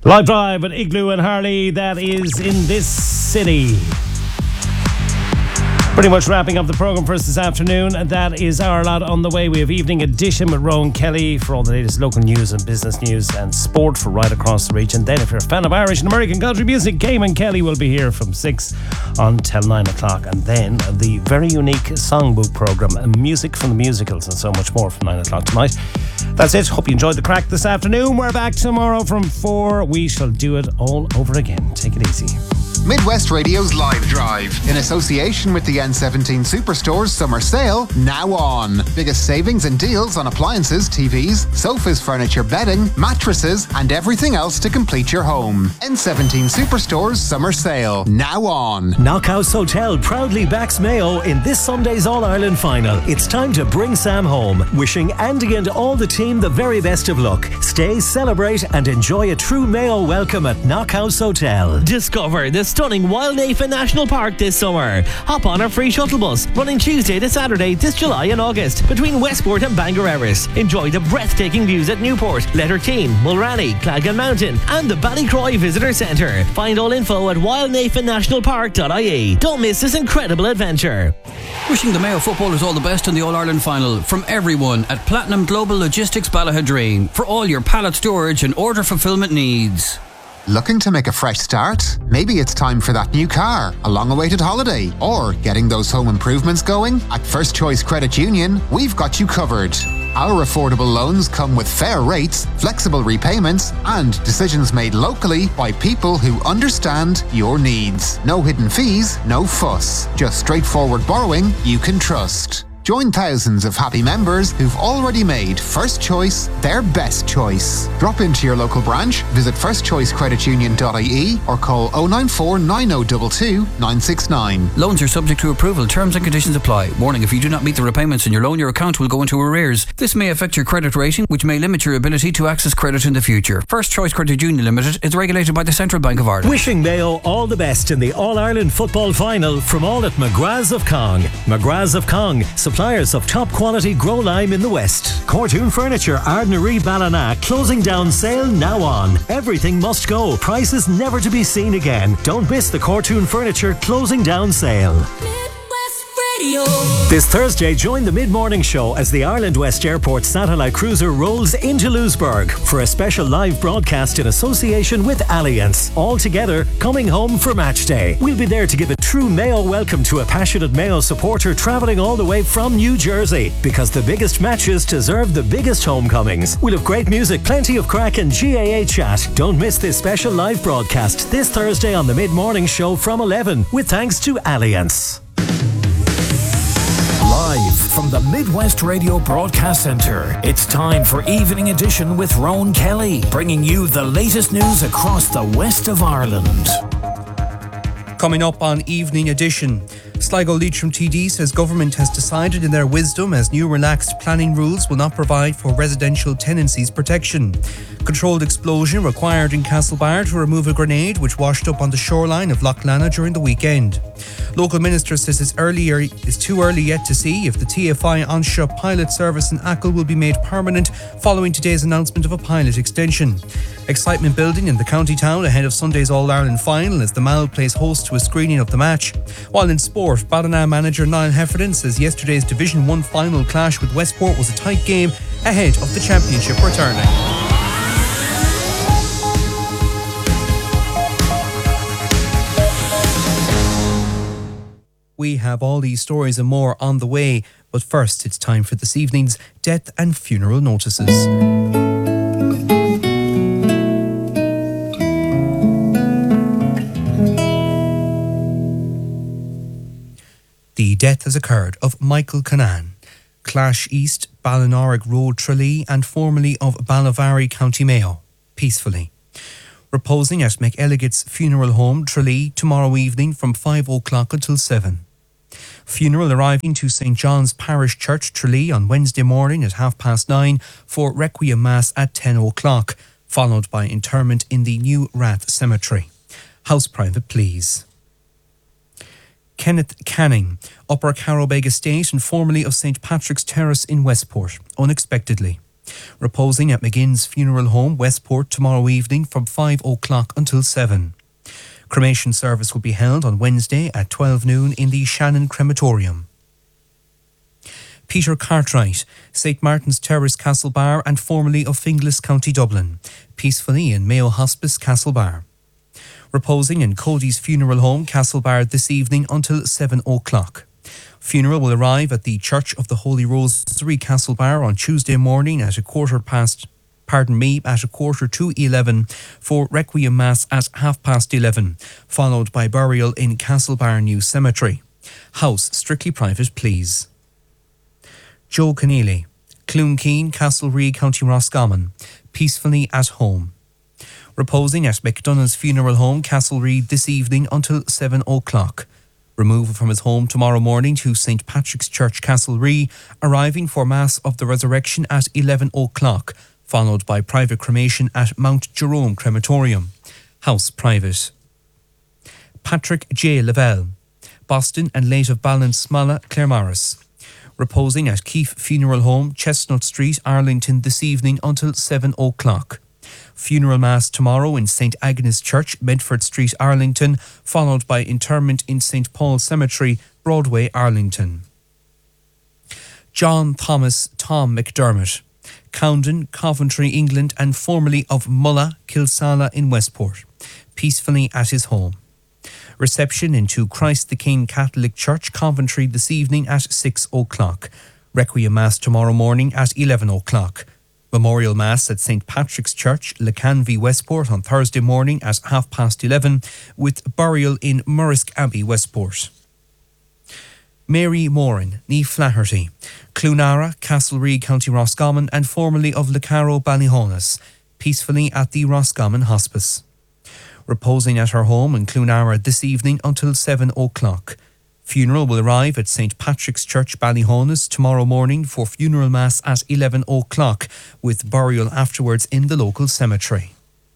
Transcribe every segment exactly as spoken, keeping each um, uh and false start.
Live Drive at Igloo and Harley, that is in this city. Pretty much wrapping up the programme for us this afternoon. That is our lot on the way. We have Evening Edition with Rowan Kelly for all the latest local news and business news and sport for right across the region. Then if you're a fan of Irish and American country music, Cayman Kelly will be here from six until nine o'clock. And then the very unique songbook programme, music from the musicals and so much more from nine o'clock tonight. That's it. Hope you enjoyed the crack this afternoon. We're back tomorrow from four. We shall do it all over again. Take it easy. Midwest Radio's Live Drive, in association with the N seventeen Superstores Summer Sale, now on. Biggest savings and deals on appliances, T Vs, sofas, furniture, bedding, mattresses, and everything else to complete your home. N seventeen Superstores Summer Sale, now on. Knockhouse Hotel proudly backs Mayo in this Sunday's All-Ireland final. It's time to bring Sam home. Wishing Andy and all the team the very best of luck. Stay, celebrate, and enjoy a true Mayo welcome at Knockhouse Hotel. Discover the stunning Wildnafa National Park this summer. Hop on our free shuttle bus running Tuesday to Saturday this July and August between Westport and Bangor Erris. Enjoy the breathtaking views at Newport, Letterteen, Mulranny, Clagan Mountain and the Ballycroy Visitor Centre. Find all info at wildnafa national park dot I E. Don't miss this incredible adventure. Wishing the Mayo footballers all the best in the All-Ireland final from everyone at Platinum Global Logistics Ballahadreen for all your pallet storage and order fulfillment needs. Looking to make a fresh start? Maybe it's time for that new car, a long-awaited holiday, or getting those home improvements going? At First Choice Credit Union, we've got you covered. Our affordable loans come with fair rates, flexible repayments, and decisions made locally by people who understand your needs. No hidden fees, no fuss. Just straightforward borrowing you can trust. Join thousands of happy members who've already made First Choice their best choice. Drop into your local branch, visit first choice credit union dot I E or call oh nine four nine oh two two nine six nine. Loans are subject to approval. Terms and conditions apply. Warning, if you do not meet the repayments in your loan, your account will go into arrears. This may affect your credit rating, which may limit your ability to access credit in the future. First Choice Credit Union Limited is regulated by the Central Bank of Ireland. Wishing Mayo all the best in the All-Ireland football final from all at McGrath's of Cong. McGrath's of Cong, suppliers of top quality grow lime in the West. Cortoon Furniture, Ardnaree, Ballina, closing down sale now on. Everything must go. Prices never to be seen again. Don't miss the Cortoon Furniture closing down sale. This Thursday, join the mid-morning show as the Ireland West Airport satellite cruiser rolls into Lewisburg for a special live broadcast in association with Allianz. All together, coming home for match day. We'll be there to give a true Mayo welcome to a passionate Mayo supporter travelling all the way from New Jersey, because the biggest matches deserve the biggest homecomings. We'll have great music, plenty of crack and G A A chat. Don't miss this special live broadcast this Thursday on the mid-morning show from eleven, with thanks to Allianz. Live from the Midwest Radio Broadcast Centre, it's time for Evening Edition with Rowan Kelly, bringing you the latest news across the west of Ireland. Coming up on Evening Edition, Sligo Leitrim T D says government has decided in their wisdom as new relaxed planning rules will not provide for residential tenancies protection. Controlled explosion required in Castlebar to remove a grenade which washed up on the shoreline of Loch Lana during the weekend. Local minister says it's earlier it's too early yet to see if the T F I on-shop pilot service in Achill will be made permanent following today's announcement of a pilot extension. Excitement building in the county town ahead of Sunday's All-Ireland final as the Mall plays host to a screening of the match. While in sport, Ballina manager Niall Heffernan says yesterday's Division one final clash with Westport was a tight game ahead of the championship returning. We have all these stories and more on the way, but first it's time for this evening's death and funeral notices. The death has occurred of Michael Conan, Clash East, Ballinorick Road, Tralee, and formerly of Ballavary, County Mayo, peacefully. Reposing at McElligott's funeral home, Tralee, tomorrow evening from five o'clock until seven. Funeral arriving to Saint John's Parish Church, Tralee, on Wednesday morning at half past nine for Requiem Mass at ten o'clock, followed by interment in the New Rath Cemetery. House private, please. Kenneth Canning, Upper Carrowbeg Estate and formerly of Saint Patrick's Terrace in Westport, unexpectedly. Reposing at McGinn's Funeral Home, Westport, tomorrow evening from five o'clock until seven. Cremation service will be held on Wednesday at twelve noon in the Shannon Crematorium. Peter Cartwright, Saint Martin's Terrace, Castlebar, and formerly of Finglas, County Dublin, peacefully in Mayo Hospice, Castlebar. Reposing in Cody's Funeral Home, Castlebar, this evening until seven o'clock. Funeral will arrive at the Church of the Holy Rosary, Castlebar, on Tuesday morning at a quarter past, pardon me, at a quarter to eleven for Requiem Mass at half past eleven, followed by burial in Castlebar New Cemetery. House strictly private, please. Joe Keneally, Cloonkeen, Castlereagh, County Roscommon, peacefully at home. Reposing at McDonough's Funeral Home, Castlereagh, this evening until seven o'clock. Removal from his home tomorrow morning to Saint Patrick's Church, Castlereagh, arriving for Mass of the Resurrection at eleven o'clock, followed by private cremation at Mount Jerome Crematorium. House private. Patrick J. Lavelle, Boston and late of Ballinsmalla, Claremorris. Reposing at Keefe Funeral Home, Chestnut Street, Arlington, this evening until seven o'clock. Funeral Mass tomorrow in Saint Agnes Church, Medford Street, Arlington, followed by interment in Saint Paul's Cemetery, Broadway, Arlington. John Thomas Tom McDermott, Cowden, Coventry, England, and formerly of Mulla, Kilsala in Westport, peacefully at his home. Reception into Christ the King Catholic Church, Coventry, this evening at six o'clock. Requiem Mass tomorrow morning at eleven o'clock. Memorial Mass at Saint Patrick's Church, Lecanvy, Westport, on Thursday morning at half past eleven, with burial in Murrisk Abbey, Westport. Mary Moran, Nee Flaherty, Cloonara, Castlereagh, County Roscommon, and formerly of Lecaro, Ballyhonus, peacefully at the Roscommon Hospice. Reposing at her home in Cloonara this evening until seven o'clock. Funeral will arrive at Saint Patrick's Church, Ballyhonus, tomorrow morning for funeral mass at eleven o'clock, with burial afterwards in the local cemetery.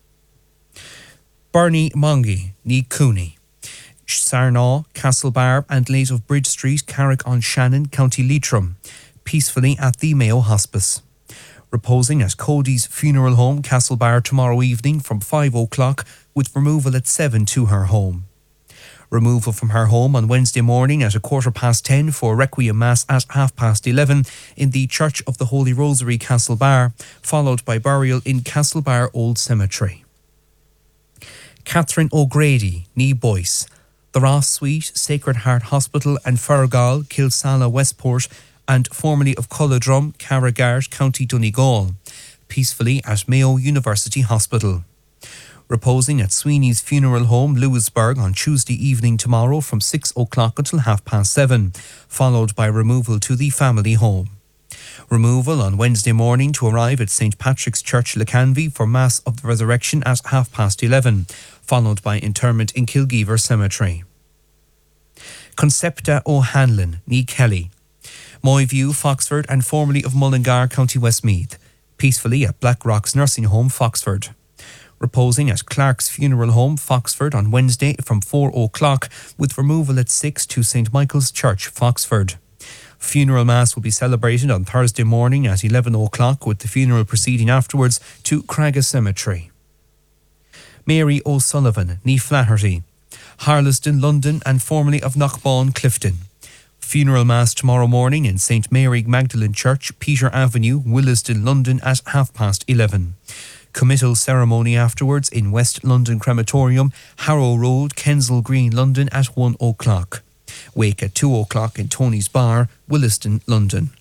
Bernie Mongie, Nee Cooney, Sarnaw, Castlebar, and late of Bridge Street, Carrick-on-Shannon, County Leitrim, peacefully at the Mayo Hospice. Reposing at Cody's Funeral Home, Castlebar, tomorrow evening from five o'clock, with removal at seven to her home. Removal from her home on Wednesday morning at a quarter past ten for Requiem Mass at half past eleven in the Church of the Holy Rosary, Castlebar, followed by burial in Castlebar Old Cemetery. Catherine O'Grady, Nee Boyce, the Ross Suite, Sacred Heart Hospital, and Fergal, Kilsala, Westport, and formerly of Culladrum, Carragart, County Donegal, peacefully at Mayo University Hospital. Reposing at Sweeney's Funeral Home, Lewisburg, on Tuesday evening tomorrow from six o'clock until half past seven, followed by removal to the family home. Removal on Wednesday morning to arrive at Saint Patrick's Church, Lecanvy, for Mass of the Resurrection at half past eleven, followed by interment in Kilgeever Cemetery. Concepta O'Hanlon, Nee Kelly, Moyview, Foxford, and formerly of Mullingar, County Westmeath, peacefully at Black Rocks Nursing Home, Foxford. Reposing at Clark's Funeral Home, Foxford, on Wednesday from four o'clock, with removal at six to Saint Michael's Church, Foxford. Funeral Mass will be celebrated on Thursday morning at eleven o'clock, with the funeral proceeding afterwards to Cragga Cemetery. Mary O'Sullivan, Nee Flaherty, Harlesden, London, and formerly of Knockbawn, Clifton. Funeral Mass tomorrow morning in Saint Mary Magdalene Church, Peter Avenue, Willesden, London, at half past eleven. Committal ceremony afterwards in West London Crematorium, Harrow Road, Kensal Green, London, at one o'clock. Wake at two o'clock in Tony's Bar, Williston, London.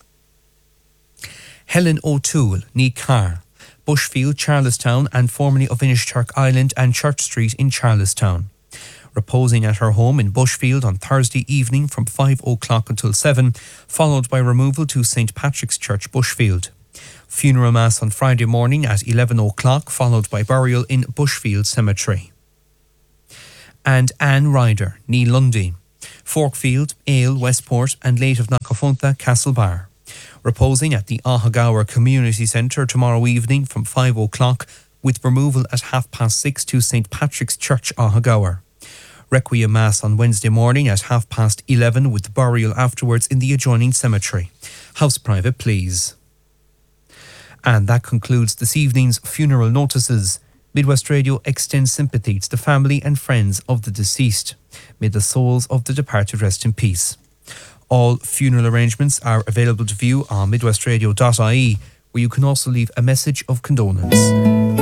Helen O'Toole, Nee Carr, Bushfield, Charlestown, and formerly of Inishturk Island and Church Street in Charlestown. Reposing at her home in Bushfield on Thursday evening from five o'clock until seven, followed by removal to Saint Patrick's Church, Bushfield. Funeral Mass on Friday morning at eleven o'clock, followed by burial in Bushfield Cemetery. And Anne Ryder, Nee Lundy, Forkfield, Ale, Westport, and late of Knockafunta, Castlebar. Reposing at the Ahagawa Community Centre tomorrow evening from five o'clock, with removal at half past six to Saint Patrick's Church, Ahagawa. Requiem Mass on Wednesday morning at half past eleven, with burial afterwards in the adjoining cemetery. House private, please. And that concludes this evening's funeral notices. Midwest Radio extends sympathy to the family and friends of the deceased. May the souls of the departed rest in peace. All funeral arrangements are available to view on midwestradio dot I E, where you can also leave a message of condolence.